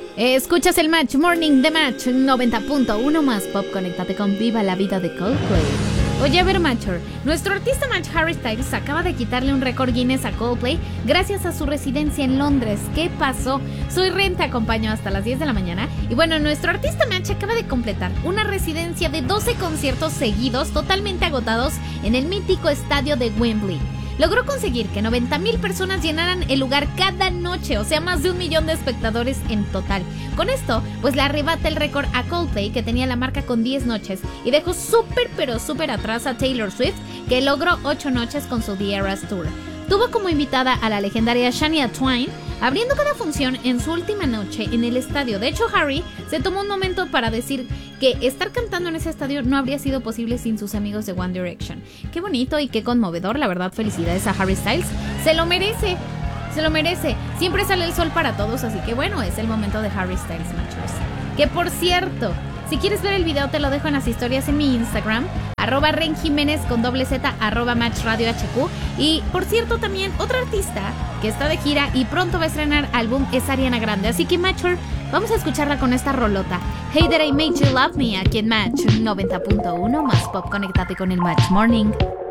Escuchas el Match Morning de Match 90.1 más pop. Conéctate con Viva la Vida de Coldplay. Oye, a ver, Matcher, nuestro artista Match Harry Styles acaba de quitarle un récord Guinness a Coldplay gracias a su residencia en Londres. ¿Qué pasó? Soy Ren, te acompaño hasta las 10 de la mañana. Y bueno, nuestro artista Match acaba de completar una residencia de 12 conciertos seguidos totalmente agotados en el mítico estadio de Wembley. Logró conseguir que 90,000 personas llenaran el lugar cada noche, o sea, más de 1 millón de espectadores en total. Con esto, pues le arrebata el récord a Coldplay, que tenía la marca con 10 noches, y dejó súper atrás a Taylor Swift, que logró 8 noches con su The Eras Tour. Tuvo como invitada a la legendaria Shania Twain, abriendo cada función en su última noche en el estadio. De hecho, Harry se tomó un momento para decir que estar cantando en ese estadio no habría sido posible sin sus amigos de One Direction. Qué bonito y qué conmovedor, la verdad, felicidades a Harry Styles. Se lo merece. Siempre sale el sol para todos, así que bueno, es el momento de Harry Styles, machos. Que por cierto, si quieres ver el video te lo dejo en las historias en mi Instagram, @renjiménez con @, @matchradiohq. Y por cierto, también otra artista que está de gira y pronto va a estrenar álbum es Ariana Grande. Así que, Matcher, vamos a escucharla con esta rolota, Hey That I Made You Love Me, aquí en Match 90.1 más pop. Conéctate con el Match Morning.